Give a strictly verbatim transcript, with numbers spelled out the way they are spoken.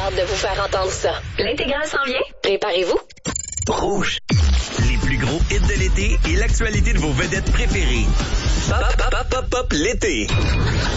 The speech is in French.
hâte de vous faire entendre ça. L'intégral s'en vient? Préparez-vous. Rouge. Les plus gros hits de l'été et l'actualité de vos vedettes préférées. Pop, pop, pop, pop, pop, l'été.